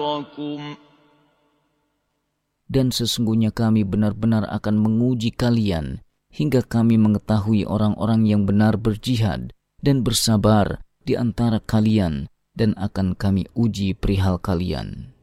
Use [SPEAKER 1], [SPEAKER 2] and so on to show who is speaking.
[SPEAKER 1] Dan sesungguhnya kami benar-benar akan menguji kalian hingga kami mengetahui orang-orang yang benar berjihad dan bersabar di antara kalian, dan akan kami uji perihal kalian.